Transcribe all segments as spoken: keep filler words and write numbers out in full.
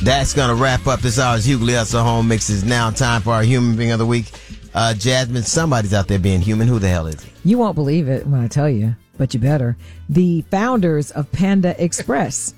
That's going to wrap up this hour's Hughley Hustle Home Mixes. Now time for our Human Being of the Week. Uh, Jasmine, somebody's out there being human. Who the hell is it? You won't believe it when I tell you, but you better. The founders of Panda Express.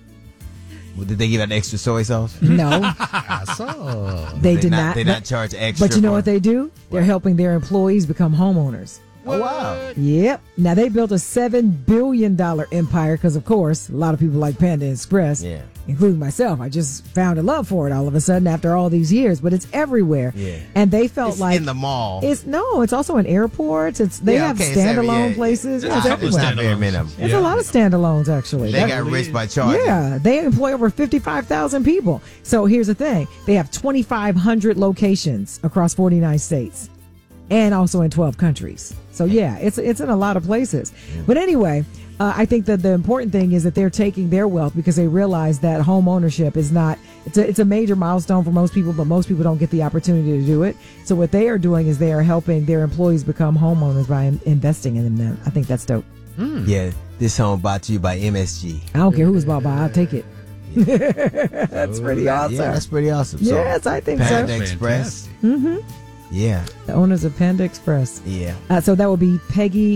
Well, did they give out extra soy sauce? No. I saw. They, They did not- not. they not charge extra But you know for- what they do? They're helping their employees become homeowners. Oh, wow. Yep. Now, they built a seven billion dollars empire because, of course, a lot of people like Panda Express, Yeah. including myself. I just found a love for it all of a sudden after all these years, but it's everywhere. Yeah. And they felt It's like in the mall. It's no, it's also in airports. It's they Yeah, have okay, it's every- standalone yeah, places. yeah. Yeah, it's There's everywhere. not very many of them. There's Yeah. a lot of standalones actually. They That- got rich by charging. yeah, they employ over fifty-five thousand people. So here's the thing. They have twenty-five hundred locations across forty-nine states and also in twelve countries. So yeah, it's it's in a lot of places. But anyway, uh, I think that the important thing is that they're taking their wealth because they realize that home ownership is not, it's a, it's a major milestone for most people, but most people don't get the opportunity to do it. So what they are doing is they are helping their employees become homeowners by in- investing in them. I think that's dope. Yeah, this home brought to you by M S G. I don't care who it's bought by, I'll take it. That's pretty awesome. Yeah, that's pretty awesome. So, Yes, I think Panda so. Express. Fantastic. Yeah, The owners of Panda Express. yeah. Uh, so that would be Peggy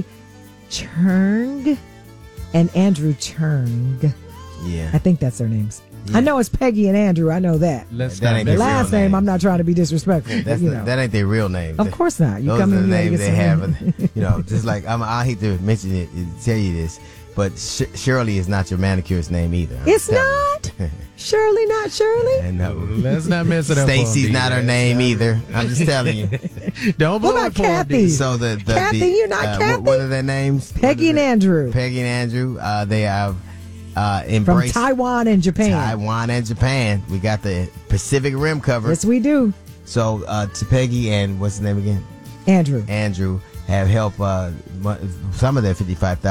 Churng and Andrew Churng. Yeah. I think that's their names. Yeah. I know it's Peggy and Andrew. I know that. Let's That not ain't The their mess real last name, names. I'm not trying to be disrespectful. but, That's you the, know. that ain't their real names. Of course not. You Those come are the in, you gotta names get they some- have. You know, just like I'm, I hate to mention it, tell you this, but Sh- Shirley is not your manicurist name either. I'm It's telling not. you. Shirley, not Shirley. And no, Let's not mess it up. Stacy's for 'em, not her D. name either. I'm just telling you. Don't blow What about it for 'em, Kathy? D. So the, the Kathy, the, you're not uh, Kathy? What, what are their names? Peggy and What is it? Andrew Peggy and Andrew. Uh, they have uh, from embraced Taiwan and Japan. Taiwan and Japan. We got the Pacific Rim covered. Yes, we do. So uh, to Peggy and what's his name again? Andrew. Andrew have helped uh, some of their fifty-five thousand.